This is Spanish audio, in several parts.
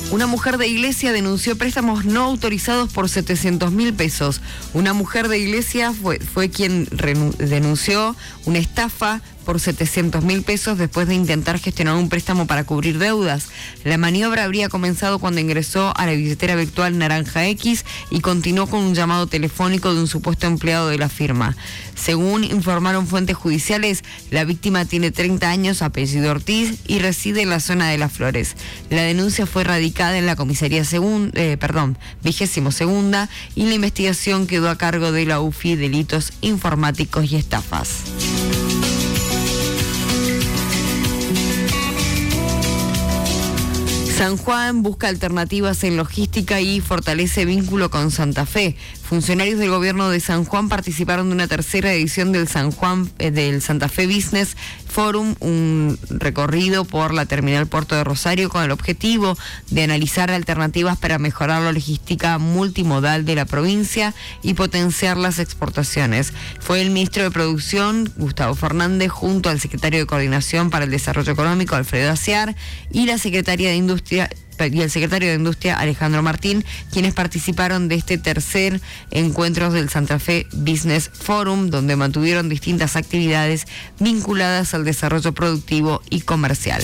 Una mujer de iglesia denunció préstamos no autorizados por 700.000 pesos. Una mujer de iglesia fue quien denunció una estafa por 700.000 pesos después de intentar gestionar un préstamo para cubrir deudas. La maniobra habría comenzado cuando ingresó a la billetera virtual Naranja X y continuó con un llamado telefónico de un supuesto empleado de la firma. Según informaron fuentes judiciales, la víctima tiene 30 años, apellido Ortiz, y reside en la zona de Las Flores. La denuncia fue radicada en la comisaría 22ª y la investigación quedó a cargo de la UFI Delitos Informáticos y Estafas. San Juan busca alternativas en logística y fortalece vínculo con Santa Fe. Funcionarios del gobierno de San Juan participaron de una tercera edición del Santa Fe Business Forum, un recorrido por la terminal Puerto de Rosario con el objetivo de analizar alternativas para mejorar la logística multimodal de la provincia y potenciar las exportaciones. Fue el ministro de Producción, Gustavo Fernández, junto al secretario de Coordinación para el Desarrollo Económico, Alfredo Aciar, y la secretaria de Industria y el secretario de Industria, Alejandro Martín, quienes participaron de este tercer encuentro del Santa Fe Business Forum, donde mantuvieron distintas actividades vinculadas al desarrollo productivo y comercial.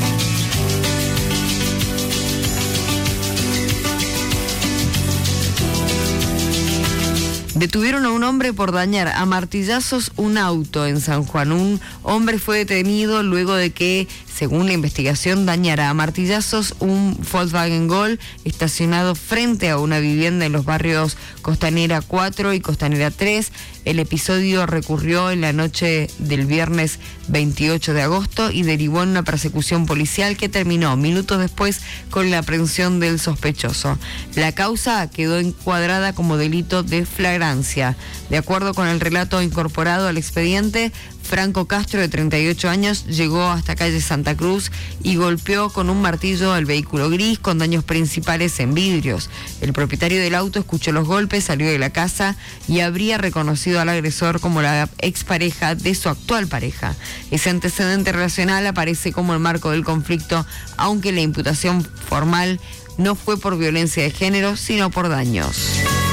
Detuvieron a un hombre por dañar a martillazos un auto en San Juan. Un hombre fue detenido luego de que, según la investigación, dañara a martillazos un Volkswagen Gol estacionado frente a una vivienda en los barrios Costanera 4 y Costanera 3. El episodio recurrió en la noche del viernes 28 de agosto y derivó en una persecución policial que terminó minutos después con la aprehensión del sospechoso. La causa quedó encuadrada como delito de flagrancia. De acuerdo con el relato incorporado al expediente, Franco Castro, de 38 años, llegó hasta calle Santa Cruz y golpeó con un martillo el vehículo gris con daños principales en vidrios. El propietario del auto escuchó los golpes, salió de la casa y habría reconocido al agresor como la expareja de su actual pareja. Ese antecedente relacional aparece como el marco del conflicto, aunque la imputación formal no fue por violencia de género, sino por daños.